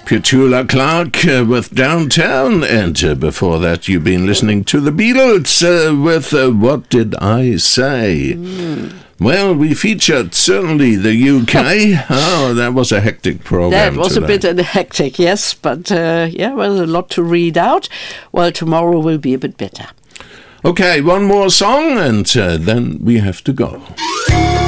Petula Clark with Downtown, and before that you've been listening to the Beatles with What Did I Say? Well, we featured certainly the UK. Oh, that was a hectic program. That was today. a bit hectic, yes, but well, a lot to read out. Well, tomorrow will be a bit better. Okay, one more song, and then we have to go.